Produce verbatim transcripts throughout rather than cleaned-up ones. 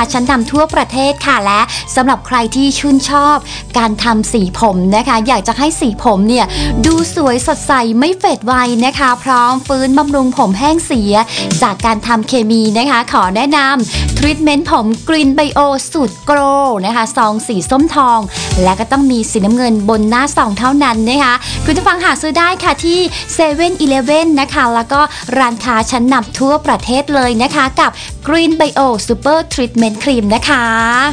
ชั้นนำทั่วประเทศค่ะและสำหรับใครที่ชื่นชอบการทำสีผมนะคะอยากจะให้สีผมเนี่ยดูสวยสดใสไม่เฟดไวนะคะพร้อมฟื้นบำรุงผมแห้งเสียจากการทำเคมีนะคะขอแนะนำทรีทเมนต์ผมกรีนไบโอสูตรโกลนะคะซองสีส้มทองและก็ต้องมีสีน้ำเงินบนหน้าซองเท่านั้นนะคะคุณผู้ฟังหาซื้อได้ค่ะที่เซเว่นอีเลฟเว่นนะคะแล้วก็ร้านค้าชั้นนำทั่วประเทศเลยนะคะกับ Green Bio Super Treatment Cream นะคะ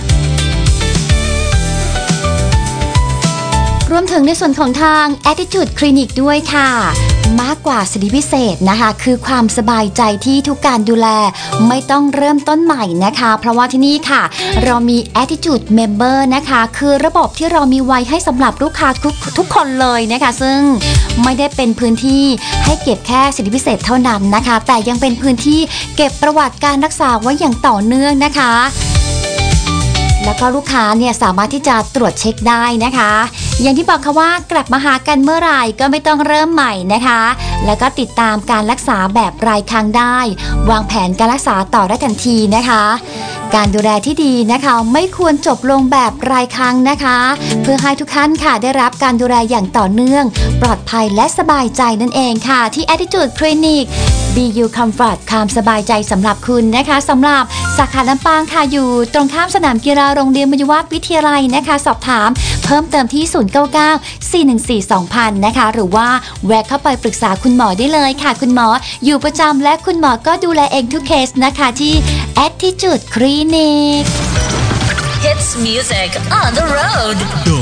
รวมถึงในส่วนของทาง Attitude Clinic ด้วยค่ะมากกว่าสิทธิพิเศษนะคะคือความสบายใจที่ทุกการดูแลไม่ต้องเริ่มต้นใหม่นะคะเพราะว่าที่นี่ค่ะเรามี Attitude Member นะคะคือระบบที่เรามีไว้ให้สำหรับลูกค้าทุกทุกคนเลยนะคะซึ่งไม่ได้เป็นพื้นที่ให้เก็บแค่สิทธิพิเศษเท่านั้นนะคะแต่ยังเป็นพื้นที่เก็บประวัติการรักษาไว้อย่างต่อเนื่องนะคะแล้วก็ลูกค้าเนี่ยสามารถที่จะตรวจเช็คได้นะคะอย่างที่บอกค่ะว่ากลับมาหากันเมื่อไหร่ก็ไม่ต้องเริ่มใหม่นะคะแล้วก็ติดตามการรักษาแบบรายครั้งได้วางแผนการรักษาต่อได้ทันทีนะคะการดูแลที่ดีนะคะไม่ควรจบลงแบบรายครั้งนะคะเพื่อให้ทุกท่านค่ะได้รับการดูแลอย่างต่อเนื่องปลอดภัยและสบายใจนั่นเองค่ะที่ Attitude Clinic บี ยู Comfort ความสบายใจสำหรับคุณนะคะสำหรับสาขาลำปางค่ะอยู่ตรงข้ามสนามกีฬาโรงเรียนมัญวาทวิทยาลัยนะคะสอบถามเพิ่มเติมที่ศูนย์ เก้า เก้า สี่ หนึ่ง สี่ สอง ศูนย์ ศูนย์ นะคะหรือว่าแวะเข้าไปปรึกษาคุณหมอได้เลยค่ะคุณหมออยู่ประจำและคุณหมอก็ดูแลเองทุกเคสนะคะที่ Attitude Clinic Hits music on the road โด